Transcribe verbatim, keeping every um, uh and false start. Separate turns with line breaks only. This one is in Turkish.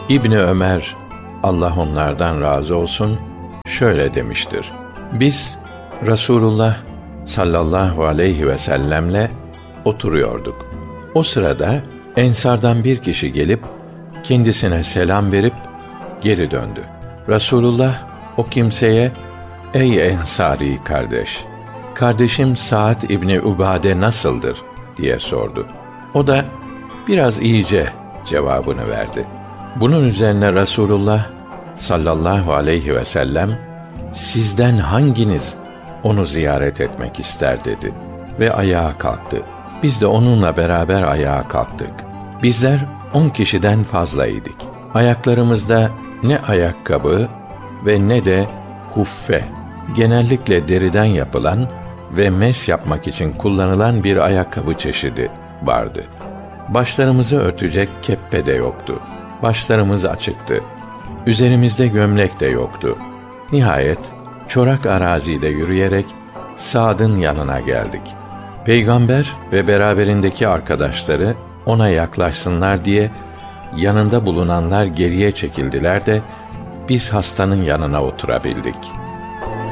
İbni Ömer, Allah onlardan razı olsun, şöyle demiştir: Biz Resulullah sallallahu aleyhi ve sellemle oturuyorduk. O sırada ensardan bir kişi gelip kendisine selam verip geri döndü. Resulullah o kimseye, "Ey ensari kardeş, kardeşim Sa'd İbni Ubade nasıldır?" diye sordu. O da biraz iyice cevabını verdi. Bunun üzerine Resulullah sallallahu aleyhi ve sellem, "Sizden hanginiz onu ziyaret etmek ister?" dedi ve ayağa kalktı. Biz de onunla beraber ayağa kalktık. Bizler on kişiden fazlaydık. Ayaklarımızda ne ayakkabı ve ne de huffe, genellikle deriden yapılan ve mes yapmak için kullanılan bir ayakkabı çeşidi vardı. Başlarımızı örtecek keppe de yoktu. Başlarımız açıktı. Üzerimizde gömlek de yoktu. Nihayet çorak arazide yürüyerek Sa'd'ın yanına geldik. Peygamber ve beraberindeki arkadaşları ona yaklaşsınlar diye yanında bulunanlar geriye çekildiler de biz hastanın yanına oturabildik.